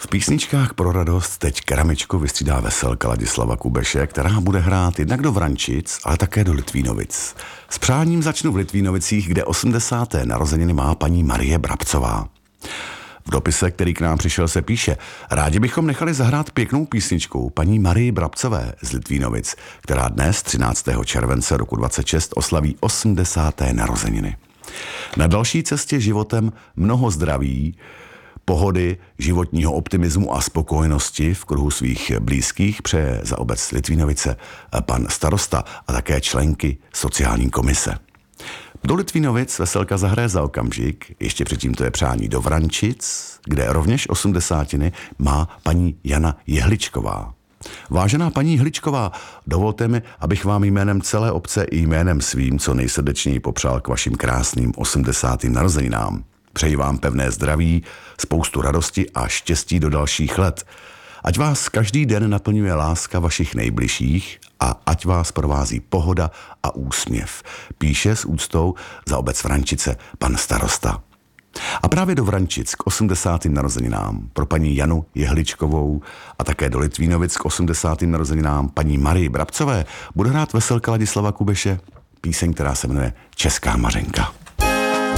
V písničkách pro radost teď keramičku vystřídá veselka Ladislava Kubeše, která bude hrát jednak do Vrančic, ale také do Litvínovic. S přáním začnu v Litvínovicích, kde 80. narozeniny má paní Marie Brabcová. V dopise, který k nám přišel, se píše: rádi bychom nechali zahrát pěknou písničku paní Marii Brabcové z Litvínovic, která dnes 13. července roku 26 oslaví 80. narozeniny. Na další cestě životem mnoho zdraví, pohody, životního optimismu a spokojenosti v kruhu svých blízkých přeje za obec Litvínovice pan starosta a také členky sociální komise. Do Litvínovic veselka zahraje za okamžik, ještě předtím to je přání do Vrančic, kde rovněž 80. má paní Jana Jehličková. Vážená paní Hličková, dovolte mi, abych vám jménem celé obce i jménem svým co nejsrdečněji popřál k vašim krásným 80. narozeninám. Přeji vám pevné zdraví, spoustu radosti a štěstí do dalších let. Ať vás každý den naplňuje láska vašich nejbližších a ať vás provází pohoda a úsměv. Píše s úctou za obec Vrančice pan starosta. A právě do Vrančic k 80. narozeninám pro paní Janu Jehličkovou a také do Litvínovic k 80. narozeninám paní Marii Brabcové bude hrát veselka Ladislava Kubeše píseň, která se jmenuje Česká Mařenka.